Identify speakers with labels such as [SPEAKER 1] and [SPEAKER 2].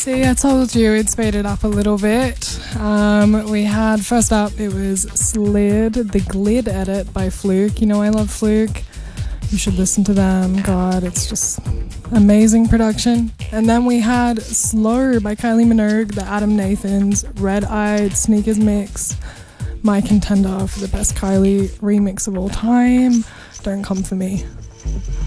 [SPEAKER 1] See, I told you it faded up a little bit. We had, first up, it was Slid, the Glid edit by Fluke. You know I love Fluke. You should listen to them. God, it's just amazing production. And then we had Slow by Kylie Minogue, the Adam Nathans, Red Eyed Sneakers mix. My contender for the best Kylie remix of all time. Don't come for me.